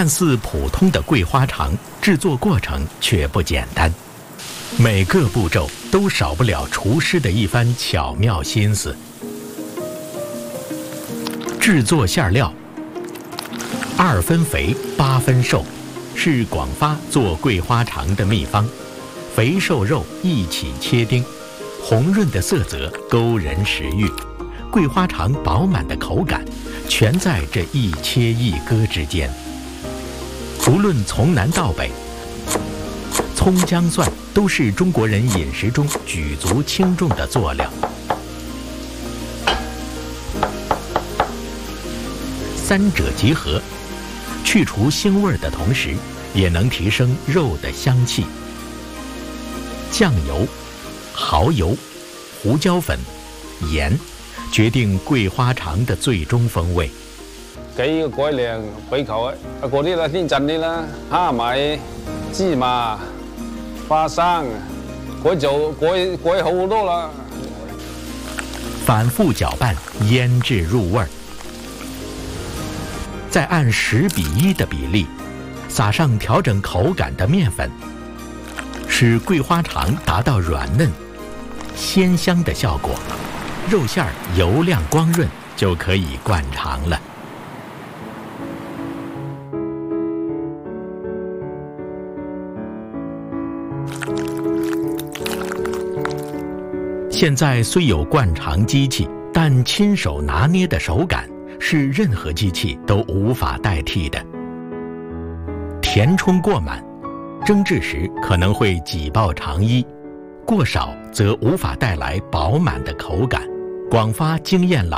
看似普通的桂花肠，制作过程却不简单，每个步骤都少不了厨师的一番巧妙心思。制作馅料，2分肥8分瘦，是广发做桂花肠的秘方。肥瘦肉一起切丁，红润的色泽勾人食欲，桂花肠饱满的口感，全在这一切一割之间。无论从南到北，葱姜蒜都是中国人饮食中举足轻重的佐料。三者结合，去除腥味的同时，也能提升肉的香气。酱油、蚝油、胡椒粉、盐，决定桂花腸的最終風味。 幾個改良比求啊，嗰啲啦天陣啲啦，蝦米、芝麻、花生，改好多啦。 反复搅拌，腌制入味儿，再按10:1的比例，撒上调整口感的面粉，使桂花肠达到软嫩、鲜香的效果，肉馅儿油亮光润，就可以灌肠了。现在虽有灌肠机器，但亲手拿捏的手感是任何机器都无法代替的。填充过满，蒸制时可能会挤爆肠衣，过少则无法带来饱满的口感。广发经验老